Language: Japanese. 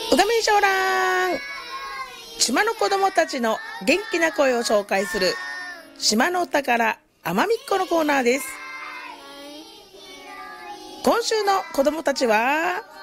うがみんしょうらん。島の子供たちの元気な声を紹介する島のお宝あまみっこのコーナーです。今週の子供たちは